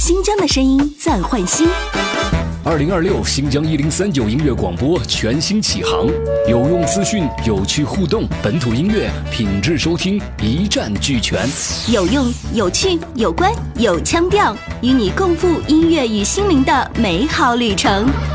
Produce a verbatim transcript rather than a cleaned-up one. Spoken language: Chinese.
新疆的声音暂换新。 二零二六新疆一零三九音乐广播全新启航，有用资讯，有趣互动，本土音乐品质收听一站俱全， 有用、有趣、有关、有腔调，与你共赴音乐与心灵的美好旅程。